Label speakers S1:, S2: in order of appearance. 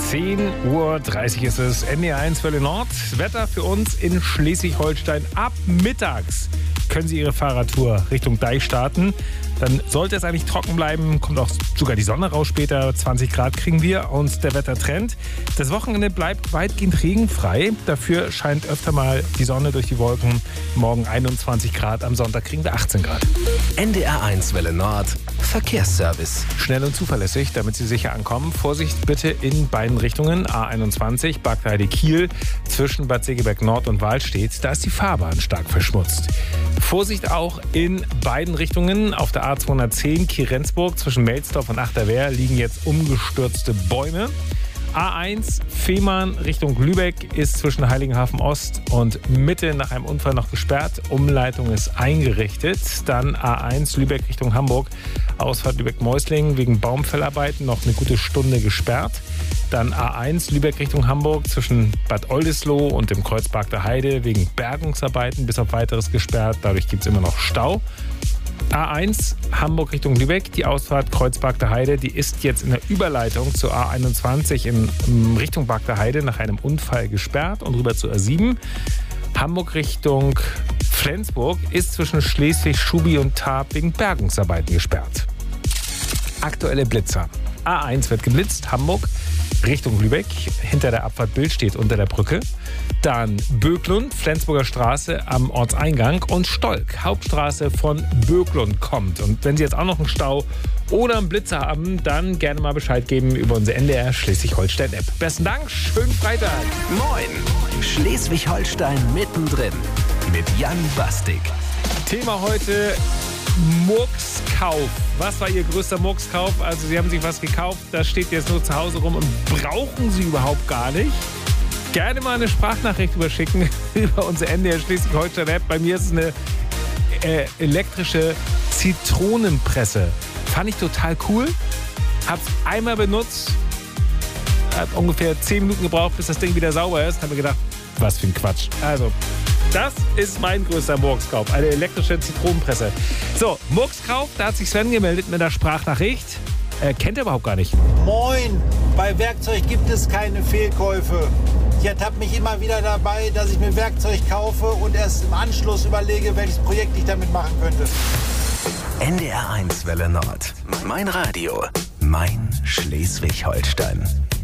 S1: 10:30 Uhr ist es. NDR1 Welle Nord. Wetter für uns in Schleswig-Holstein. Ab mittags können Sie Ihre Fahrradtour Richtung Deich starten. Dann sollte es eigentlich trocken bleiben. Kommt auch sogar die Sonne raus später. 20 Grad kriegen wir und der Wettertrend. Das Wochenende bleibt weitgehend regenfrei. Dafür scheint öfter mal die Sonne durch die Wolken. Morgen 21 Grad. Am Sonntag kriegen wir 18 Grad.
S2: NDR1 Welle Nord. Verkehrsservice.
S1: Schnell und zuverlässig, damit Sie sicher ankommen. Vorsicht bitte in beiden Richtungen. A21, Bargteheide-Kiel, zwischen Bad Segeberg Nord und Wahlstedt. Da ist die Fahrbahn stark verschmutzt. Vorsicht auch in beiden Richtungen. Auf der A210 Kiel-Rendsburg zwischen Melsdorf und Achterwehr liegen jetzt umgestürzte Bäume. A1 Fehmarn Richtung Lübeck ist zwischen Heiligenhafen Ost und Mitte nach einem Unfall noch gesperrt. Umleitung ist eingerichtet. Dann A1 Lübeck Richtung Hamburg. Ausfahrt Lübeck-Mäuslingen wegen Baumfellarbeiten noch eine gute Stunde gesperrt. Dann A1 Lübeck Richtung Hamburg zwischen Bad Oldesloe und dem Kreuz Bargteheide wegen Bergungsarbeiten bis auf weiteres gesperrt. Dadurch gibt es immer noch Stau. A1 Hamburg Richtung Lübeck, die Ausfahrt Kreuz Bargteheide, die ist jetzt in der Überleitung zur A21 in Richtung Bargteheide nach einem Unfall gesperrt und rüber zur A7. Hamburg Richtung Flensburg ist zwischen Schleswig, Schubi und Tarp wegen Bergungsarbeiten gesperrt. Aktuelle Blitzer. A1 wird geblitzt, Hamburg Richtung Lübeck, hinter der Abfahrt Bild steht unter der Brücke. Dann Böklund, Flensburger Straße am Ortseingang und Stolk, Hauptstraße von Böklund kommt. Und wenn Sie jetzt auch noch einen Stau oder einen Blitzer haben, dann gerne mal Bescheid geben über unsere NDR Schleswig-Holstein-App. Besten Dank, schönen Freitag.
S2: Moin, Schleswig-Holstein mittendrin mit Jan Bastik.
S1: Thema heute: Murkskauf. Was war Ihr größter Murkskauf? Also Sie haben sich was gekauft, das steht jetzt nur zu Hause rum und brauchen Sie überhaupt gar nicht. Gerne mal eine Sprachnachricht überschicken über unsere NDR Schleswig-Holstein-App. Bei mir ist es eine elektrische Zitronenpresse. Fand ich total cool. Hab's einmal benutzt. Hat ungefähr 10 Minuten gebraucht, bis das Ding wieder sauber ist. Hab mir gedacht, was für ein Quatsch. Also, das ist mein größter Murkskauf. Eine elektrische Zitronenpresse. So, Murkskauf, da hat sich Sven gemeldet mit einer Sprachnachricht. Kennt er überhaupt gar nicht.
S3: Moin, bei Werkzeug gibt es keine Fehlkäufe. Ich ertappe mich immer wieder dabei, dass ich mir Werkzeug kaufe und erst im Anschluss überlege, welches Projekt ich damit machen könnte.
S2: NDR1 Welle Nord. Mein Radio. Mein Schleswig-Holstein.